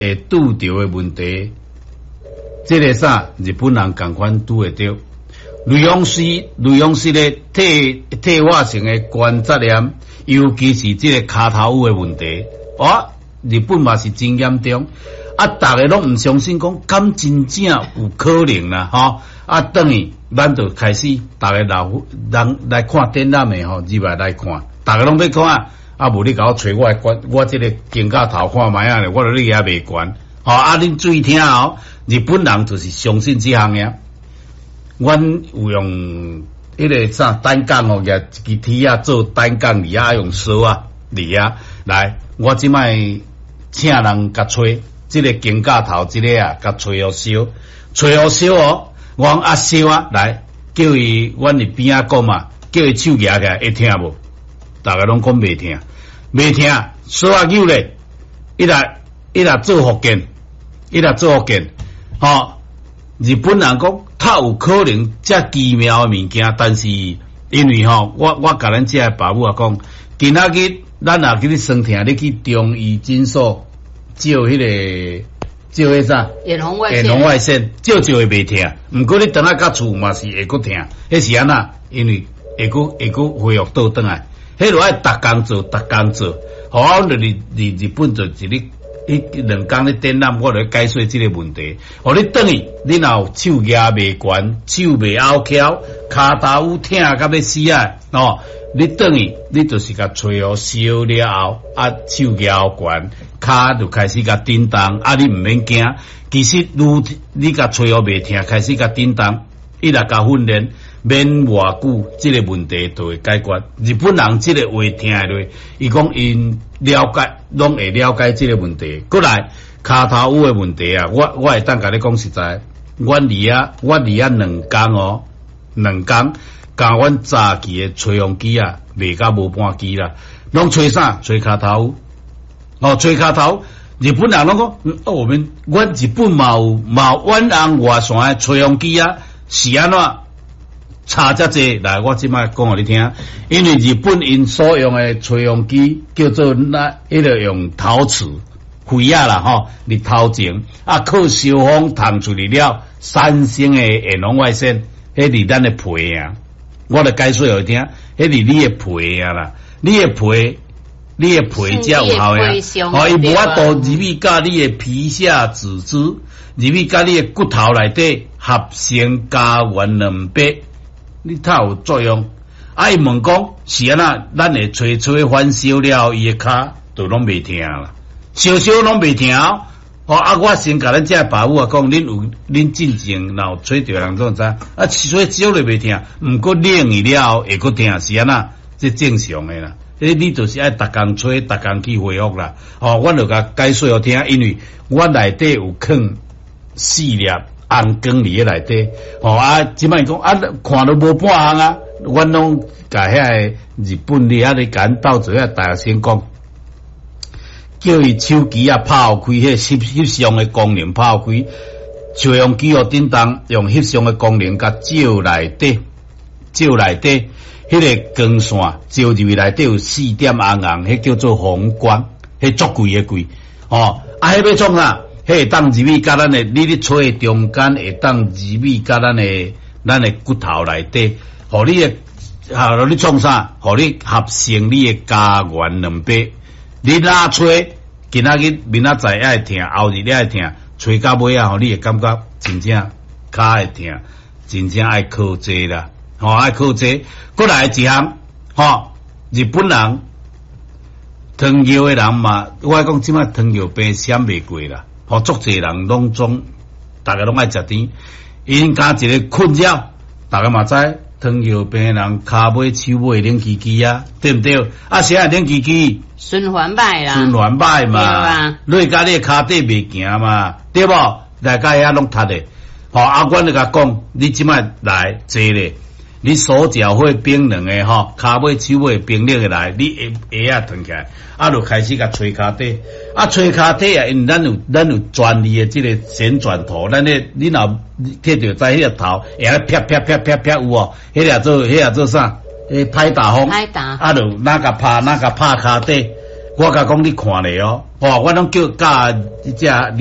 会拄到的问题，这个啥日本人共款拄会到。类风湿咧退化性的关节炎，尤其是这个骹头有的问题，日本嘛是真严重。大家拢唔相信讲，敢真正有可能啦，等于咱就开始，大家人来看展览的入来看，大家拢要看无你甲我找我这个肩胛头看卖啊，我你也袂悬，恁注意听日本人就是相信这项呀。阮有用迄个啥单杠举一支铁做单杠犁用扫犁来，我即摆请人甲吹。这个肩胛头这个甲吹好烧，我讲烧来，叫伊阮伫边讲嘛，叫伊手举起来会听无？大家拢讲袂听，扫扭咧，伊来做福建，日本人讲他有可能遮奇妙的物件，但是因为我甲咱遮爸母讲，今仔日咱也去你酸痛，你去中医诊所。照迄啥？ 眼红外线，照会袂疼。毋过你等下甲厝嘛是会搁疼，迄是安那？因为会搁恢复倒转来。迄落爱逐工做。我伫日本做一2工咧展览，我来解说这个问题。你等于你若有手举袂悬，手袂拗翘，骹头疼甲要死你等于你就是甲吹好烧了后，手举好悬，骹就开始甲震动，你毋免惊。其实你甲吹好袂疼，开始甲震动，伊若甲训练，免偌久，这个问题就会解决。日本人这个话听落，伊讲因了解，拢会了解这个问题。过来骹头有的问题我会当甲你讲实在，我离2工。甲阮早期的吹风机卖甲无半机啦，拢吹啥？吹骹头，吹骹头。日本人拢讲，阮日本嘛有远洋外线的吹风机是安怎差遮济？来，我即摆讲互你听，因为日本因所用的吹风机叫做迄个用陶瓷灰啦你头前靠烧风烫出来了3星的远红外线，迄是咱的皮我来解说互你听，迄是你的皮啦，你的皮才有效伊无法度入去甲你的皮下组织，入去甲你的骨头内底合成家园两百，你才有作用。伊问讲是安那，咱会吹反烧了，伊的骹就拢袂疼啦，烧拢袂疼。我先甲咱遮爸母讲，恁进前若有吹着人总知，吹少了袂疼，毋过冷去了后会搁疼，是安那？这正常的啦。你就是爱逐工吹，逐工去恢复啦。我就甲解说互听，因为我内底有放4粒红光伫内底。即摆讲看都无半项我拢甲遐日本的甲咱斗做大学生讲。叫伊手机拍开，迄翕相的功能拍开，吹风机震动，用翕相的功能甲照内底，迄个光线照入去内底有4点红，迄叫做红光，迄足贵的贵迄要创啥？迄会当入去甲咱的，你吹中间会当入去甲咱的骨头内底，互你的，你创啥？互你合成你的家园两百。你哪吹，今仔日明仔载爱疼，后日爱疼，吹到尾你会感觉真正骹会疼，真正爱靠坐啦，爱靠坐。过来一项，日本人糖尿的人嘛，我讲即摆糖尿病闪袂过啦，足侪人拢大家拢爱食甜，因加一个困扰，大家嘛知。糖尿病人骹尾手尾冷叽叽对不对？谁会冷叽叽？ 循环歹啦， 循环歹嘛，累甲你骹底袂行嘛，对不？大家遐拢塌的。阮就甲讲，你即摆来坐咧，你手脚会冰冷的骹尾手尾冰冷的来，你下腾起来，就开始甲吹骹底，吹骹底因为咱有专利的这个旋转头，你若摕着在迄个头，会啪啪啪啪啪有迄个做啥？拍打风，就哪甲拍骹底， 我甲讲你看咧哦，我拢叫教即只。